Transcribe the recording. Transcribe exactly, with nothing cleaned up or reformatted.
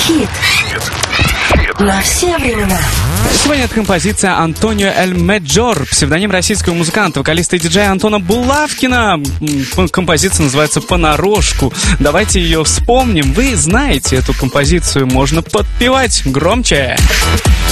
Хит. На все времена. Сегодня это композиция Антонио Эль Меджор, псевдоним российского музыканта, вокалиста и диджея Антона Булавкина. Композиция называется «Понарошку». Давайте ее вспомним. Вы знаете эту композицию, можно подпевать громче.